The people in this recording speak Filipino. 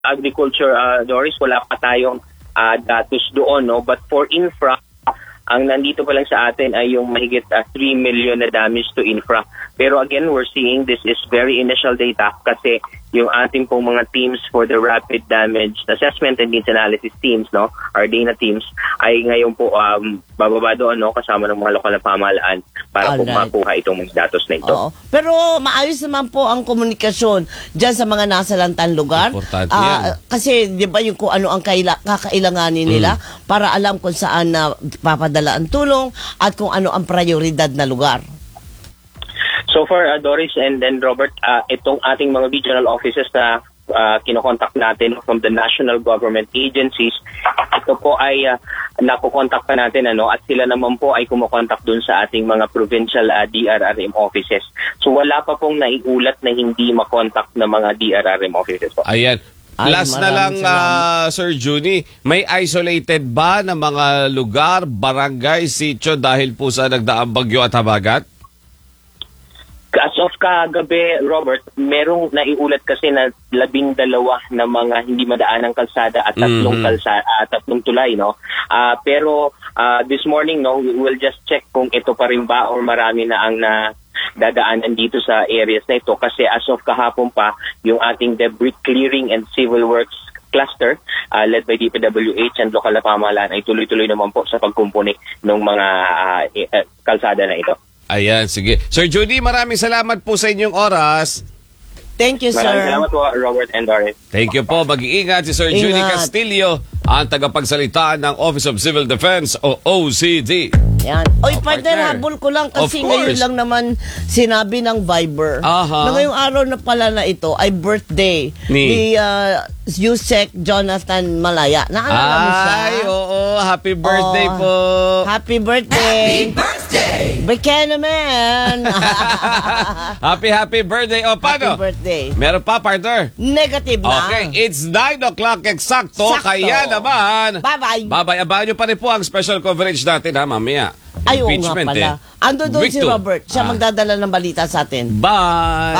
agriculture, Doris, wala pa tayong datos doon, no? But for infra, ang nandito pa lang sa atin ay yung mahigit 3 million na damage to infra. Pero again, we're seeing this is very initial data kasi yung ating pong mga teams for the rapid damage assessment and needs analysis teams, no, our DANA teams, ay ngayon po bababa doon, no, kasama ng mga lokal na pamahalaan para po makuha itong mga datos na ito. Oo. Pero maayos naman po ang komunikasyon dyan sa mga nasa lantang lugar. Importante yan. Kasi di ba yung kung ano ang kakailanganin nila para alam kung saan na papadala ang tulong at kung ano ang prioridad na lugar. So far, Doris and Robert, itong ating mga regional offices na kinokontak natin from the national government agencies, ito po ay nakukontak pa natin, at sila naman po ay kumukontak dun sa ating mga provincial DRRM offices. So wala pa pong naiulat na hindi makontak na mga DRRM offices po. Ayan. Last na lang, Sir Junie, may isolated ba na mga lugar, barangay, sitio dahil po sa nagdaang bagyo at habagat? As of kagabi, Robert, merong naiulat kasi na 12 na mga hindi madaanang kalsada at tatlong tulay, no? Pero this morning, no, we will just check kung ito pa rin ba or marami na ang dadaanan dito sa areas na ito kasi as of kahapon pa, yung ating debris clearing and civil works cluster led by DPWH and lokal na pamahalaan ay tuloy-tuloy naman po sa pagkumpuni ng mga kalsada na ito. Ayan, sige. Sir Judy, maraming salamat po sa inyong oras. Thank you, sir. Maraming salamat po, Robert and Doris. Thank you po. Mag-iingat si Sir Judy Castillo, ang tagapagsalita ng Office of Civil Defense o OCD. Yan. Oy, partner, habol ko lang kasi ngayon lang naman sinabi ng Viber na ngayong araw na pala na ito ay birthday ni Yusek Jonathan Malaya. Naalala mo siya? Ay, oo. Happy birthday po. Happy birthday. Happy birthday. Bacana man. Happy birthday. O, paano? Happy birthday. Meron pa, partner? Negative na. Okay, it's 9 o'clock eksakto. Kaya naman. Bye-bye. Bye-bye. Abangan nyo pa rin po ang special coverage natin, mamaya. Ay, oo nga pala. Ando doon si Robert. Siya magdadala ng balita sa atin. Bye.